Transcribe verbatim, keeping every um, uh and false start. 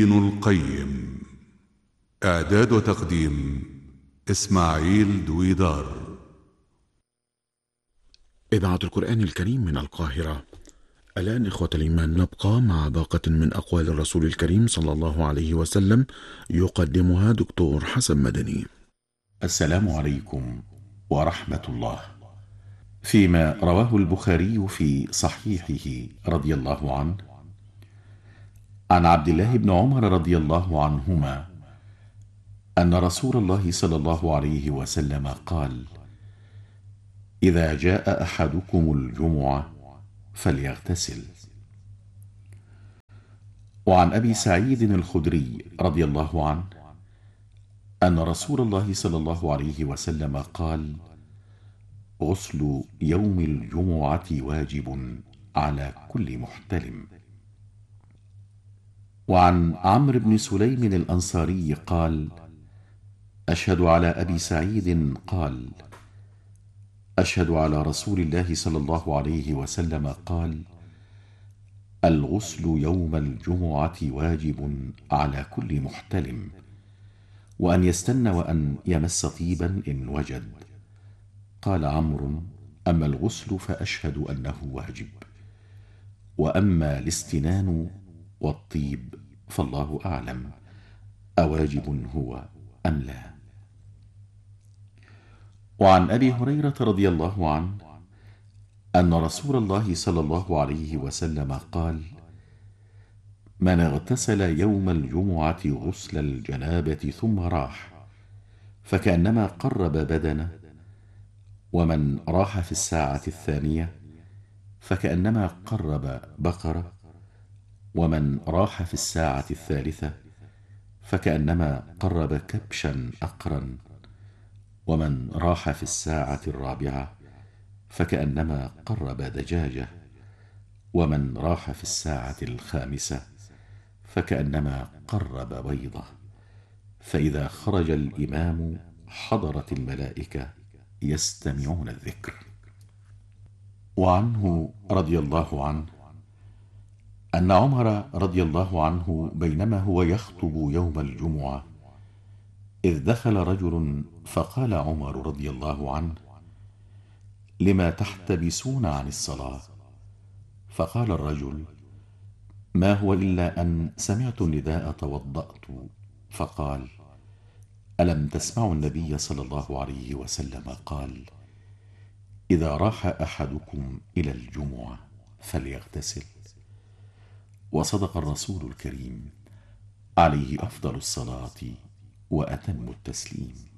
ابن القيم. إعداد وتقديم إسماعيل دويدار. إذاعة القرآن الكريم من القاهرة. الآن إخوة الإيمان نبقى مع باقة من أقوال الرسول الكريم صلى الله عليه وسلم، يقدمها دكتور حسن مدني. السلام عليكم ورحمة الله. فيما رواه البخاري في صحيحه رضي الله عنه عن عبد الله بن عمر رضي الله عنهما أن رسول الله صلى الله عليه وسلم قال: إذا جاء أحدكم الجمعة فليغتسل. وعن أبي سعيد الخدري رضي الله عنه أن رسول الله صلى الله عليه وسلم قال: غسل يوم الجمعة واجب على كل محتلم. وعن عمرو بن سليم الأنصاري قال: أشهد على أبي سعيد قال: أشهد على رسول الله صلى الله عليه وسلم قال: الغسل يوم الجمعة واجب على كل محتلم، وأن يستن وأن يمس طيبا إن وجد. قال عمرو: أما الغسل فأشهد أنه واجب، وأما الاستنان والطيب فالله أعلم أواجب هو أم لا. وعن أبي هريرة رضي الله عنه أن رسول الله صلى الله عليه وسلم قال: من اغتسل يوم الجمعة غسل الجنابة ثم راح فكأنما قرب بدنه، ومن راح في الساعة الثانية فكأنما قرب بقرة، ومن راح في الساعة الثالثة فكأنما قرب كبشا أقرا، ومن راح في الساعة الرابعة فكأنما قرب دجاجة، ومن راح في الساعة الخامسة فكأنما قرب بيضة. فإذا خرج الإمام حضرت الملائكة يستمعون الذكر. وعنه رضي الله عنه أن عمر رضي الله عنه بينما هو يخطب يوم الجمعة إذ دخل رجل فقال عمر رضي الله عنه: لما تحتبسون عن الصلاة؟ فقال الرجل: ما هو إلا أن سمعت النداء توضأت. فقال: ألم تسمعوا النبي صلى الله عليه وسلم قال: إذا راح أحدكم إلى الجمعة فليغتسل؟ وصدق الرسول الكريم عليه أفضل الصلاة وأتم التسليم.